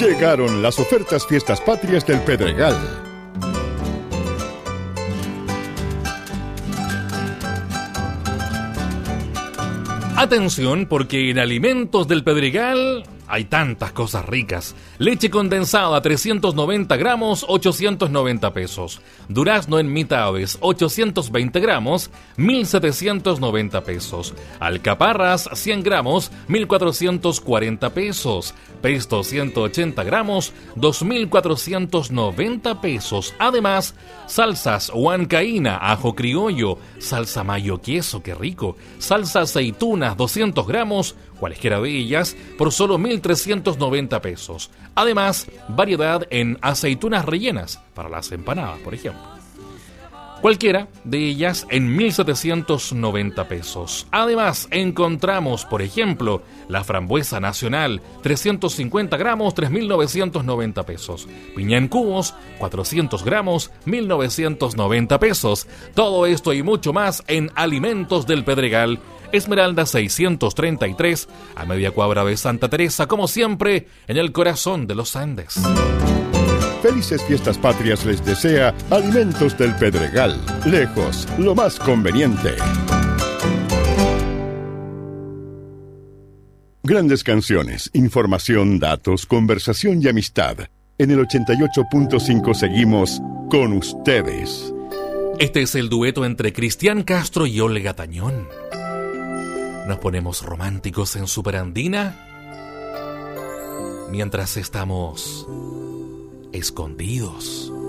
Llegaron las ofertas Fiestas Patrias del Pedregal. Atención, porque en Alimentos del Pedregal hay tantas cosas ricas. Leche condensada 390 gramos, 890 pesos. Durazno en mitades, 820 gramos, 1.790 pesos. Alcaparras 100 gramos, 1.440 pesos. Pesto 180 gramos, 2.490 pesos. Además, salsas huancaína, ajo criollo, salsa mayo queso, qué rico. Salsa aceitunas 200 gramos, cualesquiera de ellas, por solo 1.390 pesos. Además, variedad en aceitunas rellenas, para las empanadas, por ejemplo. Cualquiera de ellas en 1.790 pesos. Además, encontramos, por ejemplo, la frambuesa nacional, 350 gramos, 3.990 pesos. Piña en cubos, 400 gramos, 1.990 pesos. Todo esto y mucho más en Alimentos del Pedregal. Esmeralda 633, a media cuadra de Santa Teresa, como siempre, en el corazón de los Andes. Felices Fiestas Patrias les desea Alimentos del Pedregal. Lejos, lo más conveniente. Grandes canciones, información, datos, conversación y amistad. En el 88.5 seguimos con ustedes. Este es el dueto entre Cristian Castro y Olga Tañón. Nos ponemos románticos en Superandina mientras estamos escondidos.